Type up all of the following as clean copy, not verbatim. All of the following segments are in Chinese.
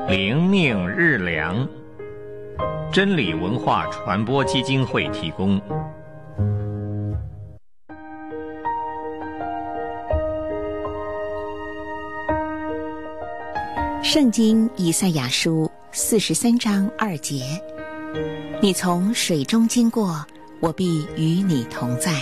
灵命日粮，真理文化传播基金会提供。 圣经以赛亚书43章2节：你从水中经过，我必与你同在。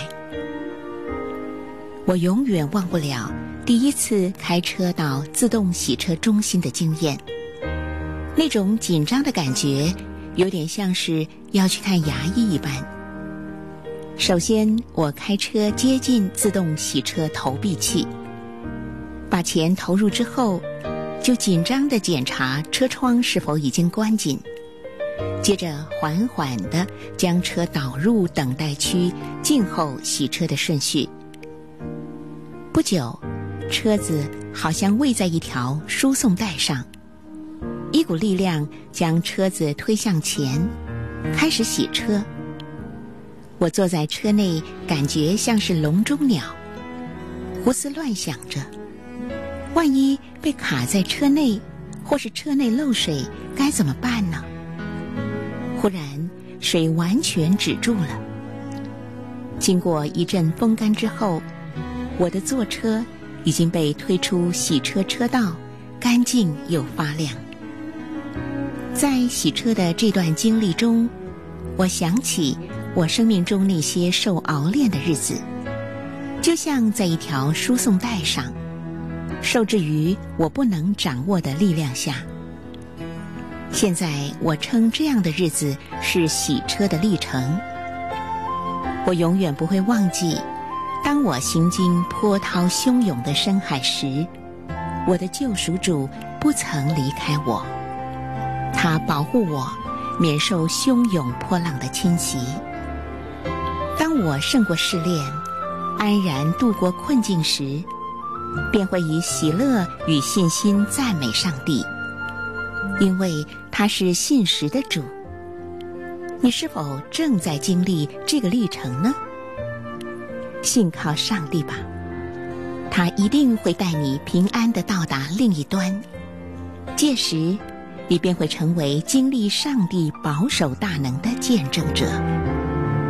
我永远忘不了第一次开车到自动洗车中心的经验，那种紧张的感觉有点像是要去看牙医一般。首先，我开车接近自动洗车投币器，把钱投入之后，就紧张地检查车窗是否已经关紧，接着缓缓地将车导入等待区，静候洗车的顺序。不久，车子好像位在一条输送带上，一股力量将车子推向前，开始洗车。我坐在车内，感觉像是笼中鸟，胡思乱想着，万一被卡在车内，或是车内漏水，该怎么办呢？忽然，水完全止住了。经过一阵风干之后，我的座车已经被推出洗车车道，干净又发亮。在洗车的这段经历中，我想起我生命中那些受熬炼的日子，就像在一条输送带上，受制于我不能掌握的力量下。现在我称这样的日子是洗车的历程。我永远不会忘记，当我行经波涛汹涌的深海时，我的救赎主不曾离开我，他保护我免受汹涌波浪的侵袭。当我胜过试炼，安然度过困境时，便会以喜乐与信心赞美上帝，因为他是信实的主。你是否正在经历这个历程呢？信靠上帝吧，他一定会带你平安地到达另一端。届时，你便会成为经历上帝保守大能的见证者。